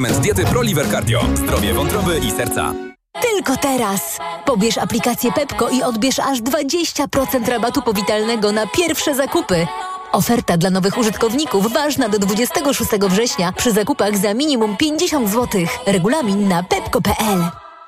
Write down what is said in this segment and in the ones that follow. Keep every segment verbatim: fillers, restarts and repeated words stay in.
Diety ProLiver Cardio. Zdrowie wątroby i serca. Tylko teraz! Pobierz aplikację Pepko i odbierz aż dwadzieścia procent rabatu powitalnego na pierwsze zakupy. Oferta dla nowych użytkowników ważna do dwudziestego szóstego września przy zakupach za minimum pięćdziesiąt złotych. Regulamin na pepko kropka pe el.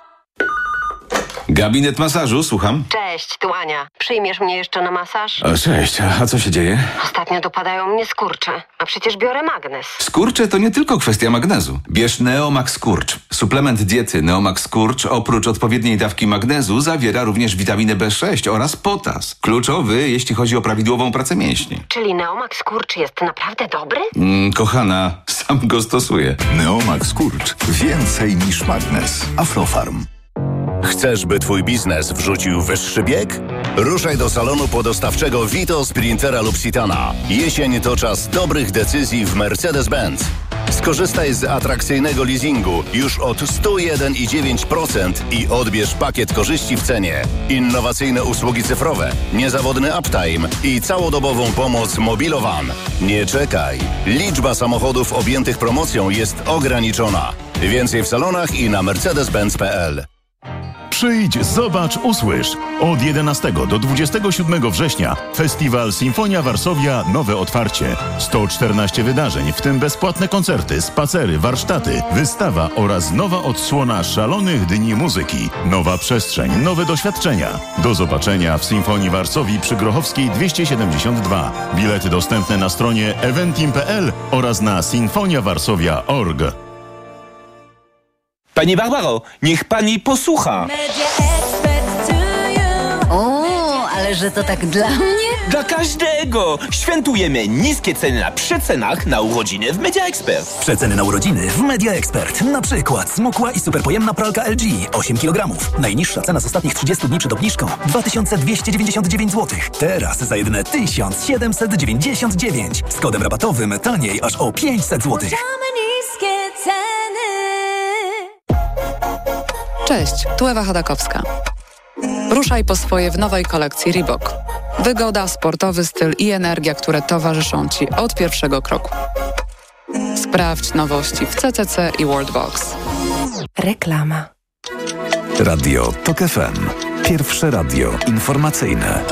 Gabinet masażu, słucham. Cześć, tu Ania. Przyjmiesz mnie jeszcze na masaż? O, cześć, a co się dzieje? Ostatnio dopadają mnie skurcze, a przecież biorę magnes. Skurcze to nie tylko kwestia magnezu. Bierz Neomax Skurcz. Suplement diety Neomax Skurcz oprócz odpowiedniej dawki magnezu zawiera również witaminę B sześć oraz potas. Kluczowy, jeśli chodzi o prawidłową pracę mięśni. Czyli Neomax Skurcz jest naprawdę dobry? Mm, kochana, sam go stosuję. Neomax Skurcz. Więcej niż magnes. Aflofarm. Chcesz, by twój biznes wrzucił wyższy bieg? Ruszaj do salonu podostawczego Vito, Sprintera lub Citana. Jesień to czas dobrych decyzji w Mercedes-Benz. Skorzystaj z atrakcyjnego leasingu już od sto jeden i dziewięć procent i odbierz pakiet korzyści w cenie. Innowacyjne usługi cyfrowe, niezawodny uptime i całodobową pomoc Mobilowan. Nie czekaj. Liczba samochodów objętych promocją jest ograniczona. Więcej w salonach i na mercedes benz kropka pe el. Przyjdź, zobacz, usłysz. Od jedenastego do dwudziestego siódmego września Festiwal Sinfonia Varsovia Nowe Otwarcie. sto czternaście wydarzeń, w tym bezpłatne koncerty, spacery, warsztaty, wystawa oraz nowa odsłona szalonych dni muzyki. Nowa przestrzeń, nowe doświadczenia. Do zobaczenia w Sinfonii Varsovii przy Grochowskiej dwieście siedemdziesiąt dwa. Bilety dostępne na stronie eventim kropka pe el oraz na sinfonia varsovia kropka org. Pani Barbaro, niech pani posłucha. O, ale że to tak dla mnie? Dla każdego! Świętujemy niskie ceny na przecenach na urodziny w Media Expert. Przeceny na urodziny w Media Expert. Na przykład smukła i superpojemna pralka L G osiem kilogramów. Najniższa cena z ostatnich trzydziestu dni przed obniżką dwa tysiące dwieście dziewięćdziesiąt dziewięć złotych. Teraz za jedyne tysiąc siedemset dziewięćdziesiąt dziewięć. Z kodem rabatowym taniej aż o pięćset złotych. Cześć, tu Ewa Chodakowska. Ruszaj po swoje w nowej kolekcji Reebok. Wygoda, sportowy styl i energia, które towarzyszą Ci od pierwszego kroku. Sprawdź nowości w C C C i Worldbox. Reklama. Radio Tok F M. Pierwsze radio informacyjne.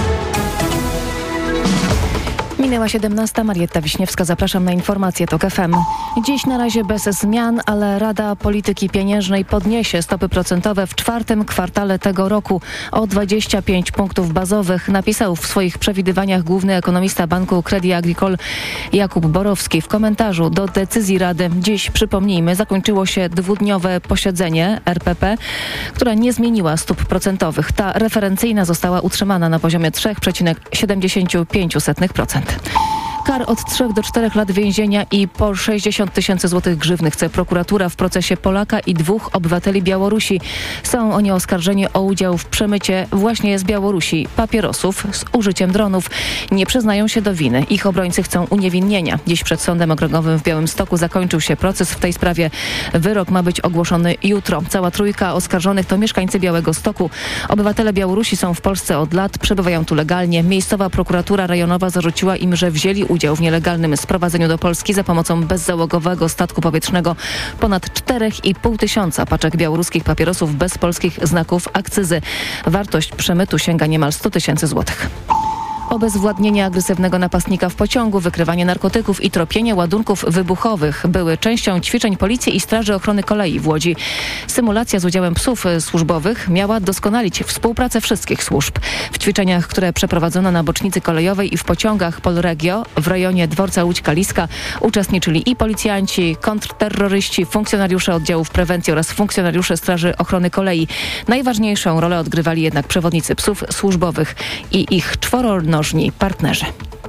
Minęła siedemnasta. Marietta Wiśniewska, zapraszam na informacje Tok F M. Dziś na razie bez zmian, ale Rada Polityki Pieniężnej podniesie stopy procentowe w czwartym kwartale tego roku o dwadzieścia pięć punktów bazowych, napisał w swoich przewidywaniach główny ekonomista Banku Crédit Agricole Jakub Borowski. W komentarzu do decyzji Rady dziś, przypomnijmy, zakończyło się dwudniowe posiedzenie R P P, która nie zmieniła stóp procentowych. Ta referencyjna została utrzymana na poziomie trzy przecinek siedemdziesiąt pięć procent. Kar od trzech do czterech lat więzienia i po sześćdziesiąt tysięcy złotych grzywny chce prokuratura w procesie Polaka i dwóch obywateli Białorusi. Są oni oskarżeni o udział w przemycie właśnie z Białorusi papierosów z użyciem dronów. Nie przyznają się do winy. Ich obrońcy chcą uniewinnienia. Dziś przed Sądem Okręgowym w Białymstoku zakończył się proces w tej sprawie. Wyrok ma być ogłoszony jutro. Cała trójka oskarżonych to mieszkańcy Białegostoku. Obywatele Białorusi są w Polsce od lat, przebywają tu legalnie. Miejscowa prokuratura rejonowa zarzuciła im, że wzięli udział w nielegalnym sprowadzeniu do Polski za pomocą bezzałogowego statku powietrznego ponad cztery i pół tysiąca paczek białoruskich papierosów bez polskich znaków akcyzy. Wartość przemytu sięga niemal sto tysięcy złotych. Obezwładnienie agresywnego napastnika w pociągu, wykrywanie narkotyków i tropienie ładunków wybuchowych były częścią ćwiczeń Policji i Straży Ochrony Kolei w Łodzi. Symulacja z udziałem psów służbowych miała doskonalić współpracę wszystkich służb. W ćwiczeniach, które przeprowadzono na bocznicy kolejowej i w pociągach Polregio w rejonie dworca Łódź-Kaliska uczestniczyli i policjanci, kontrterroryści, funkcjonariusze oddziałów prewencji oraz funkcjonariusze Straży Ochrony Kolei. Najważniejszą rolę odgrywali jednak przewodnicy psów służbowych i ich czworonożni partnerzy.